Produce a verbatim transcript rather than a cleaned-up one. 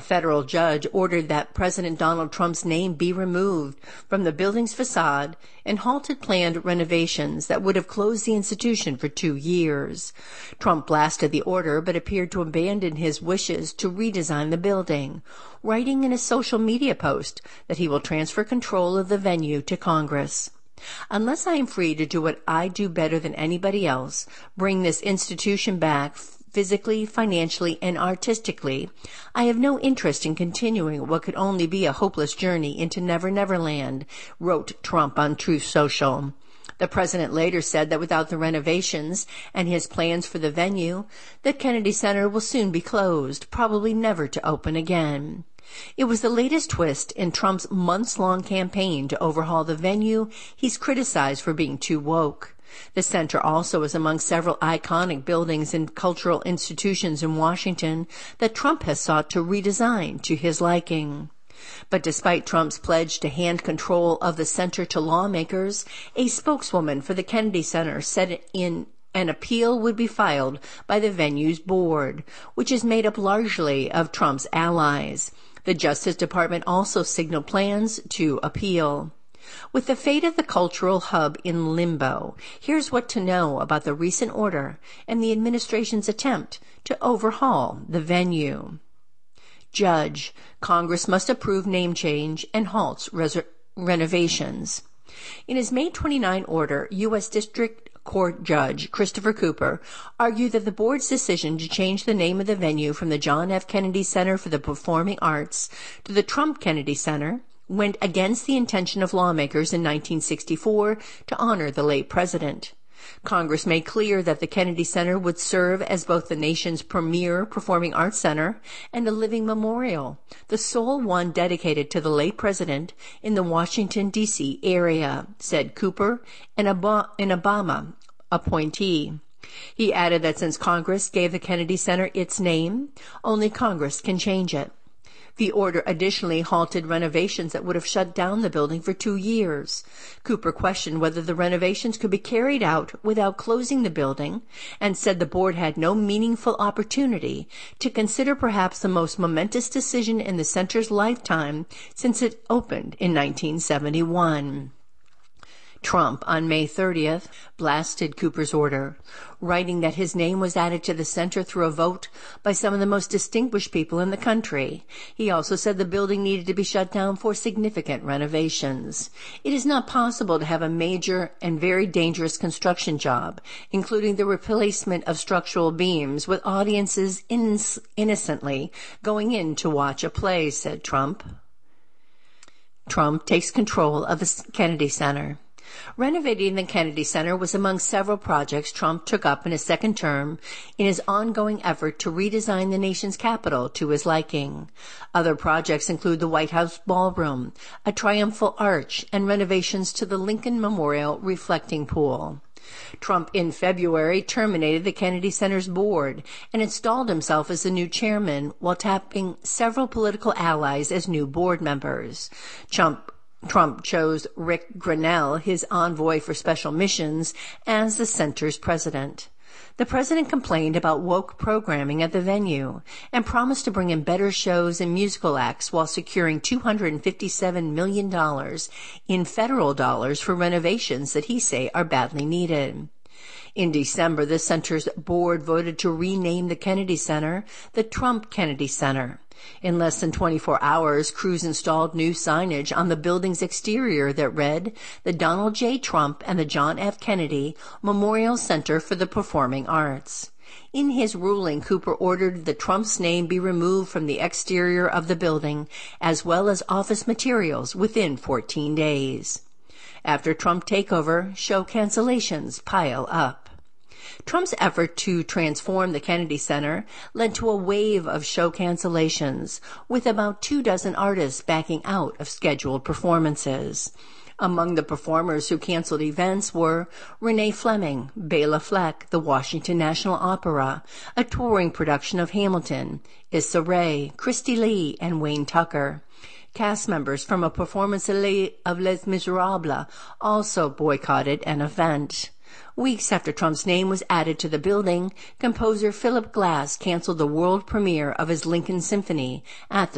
federal judge ordered that President Donald Trump's name be removed from the building's facade and halted planned renovations that would have closed the institution for two years. Trump blasted the order but appeared to abandon his wishes to redesign the building, writing in a social media post that he will transfer control of the venue to Congress. "Unless I am free to do what I do better than anybody else, bring this institution back physically, financially, and artistically, I have no interest in continuing what could only be a hopeless journey into Never Never Land," wrote Trump on Truth Social. The president later said that without the renovations and his plans for the venue, the Kennedy Center will soon be closed, probably never to open again. It was the latest twist in Trump's months-long campaign to overhaul the venue he's criticized for being too woke. The center also is among several iconic buildings and cultural institutions in Washington that Trump has sought to redesign to his liking. But despite Trump's pledge to hand control of the center to lawmakers, a spokeswoman for the Kennedy Center said in an appeal would be filed by the venue's board, which is made up largely of Trump's allies. The Justice Department also signaled plans to appeal. With the fate of the cultural hub in limbo, here's what to know about the recent order and the administration's attempt to overhaul the venue. Judge, Congress must approve name change and halts res- renovations. In his May twenty-ninth order, U S District Court Judge Christopher Cooper argued that the board's decision to change the name of the venue from the John F. Kennedy Center for the Performing Arts to the Trump Kennedy Center went against the intention of lawmakers in nineteen sixty-four to honor the late president. Congress made clear that the Kennedy Center would serve as both the nation's premier performing arts center and a living memorial, the sole one dedicated to the late president in the Washington, D C area, said Cooper, an Obama appointee. He added that since Congress gave the Kennedy Center its name, only Congress can change it. The order additionally halted renovations that would have shut down the building for two years. Cooper questioned whether the renovations could be carried out without closing the building and said the board had no meaningful opportunity to consider perhaps the most momentous decision in the center's lifetime since it opened in nineteen seventy-one. Trump, on May thirtieth, blasted Cooper's order, writing that his name was added to the center through a vote by some of the most distinguished people in the country. He also said the building needed to be shut down for significant renovations. It is not possible to have a major and very dangerous construction job, including the replacement of structural beams, with audiences in- innocently going in to watch a play, said Trump. Trump takes control of the Kennedy Center. Renovating the Kennedy Center was among several projects Trump took up in his second term in his ongoing effort to redesign the nation's capital to his liking. Other projects include the White House ballroom, a triumphal arch, and renovations to the Lincoln Memorial reflecting pool. Trump in February terminated the Kennedy Center's board and installed himself as the new chairman while tapping several political allies as new board members. Trump Trump chose Rick Grenell, his envoy for special missions, as the center's president. The president complained about woke programming at the venue and promised to bring in better shows and musical acts while securing two hundred fifty-seven million dollars in federal dollars for renovations that he say are badly needed. In December, the center's board voted to rename the Kennedy Center the Trump Kennedy Center. In less than twenty-four hours, crews installed new signage on the building's exterior that read, "The Donald J. Trump and the John F. Kennedy Memorial Center for the Performing Arts." In his ruling, Cooper ordered the Trump's name be removed from the exterior of the building, as well as office materials, within fourteen days. After Trump takeover, show cancellations pile up. Trump's effort to transform the Kennedy Center led to a wave of show cancellations, with about two dozen artists backing out of scheduled performances. Among the performers who canceled events were Renee Fleming, Bela Fleck, the Washington National Opera, a touring production of Hamilton, Issa Rae, Christy Lee, and Wayne Tucker. Cast members from a performance of Les Miserables also boycotted an event. Weeks after Trump's name was added to the building, composer Philip Glass canceled the world premiere of his Lincoln Symphony at the